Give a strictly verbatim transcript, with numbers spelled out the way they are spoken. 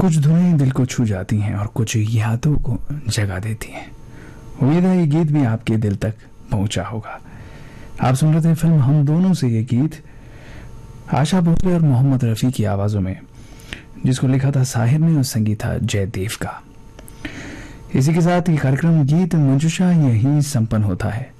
कुछ धुनें दिल को छू जाती हैं और कुछ यादों को जगा देती हैं। उम्मीद है ये गीत भी आपके दिल तक पहुंचा होगा। आप सुन रहे थे फिल्म हम दोनों से ये गीत आशा भोसले और मोहम्मद रफ़ी की आवाज़ों में, जिसको लिखा था साहिर ने और संगीत था जयदेव का। इसी के साथ ये कार्यक्रम गीत मंजूषा यही संपन्न होता है।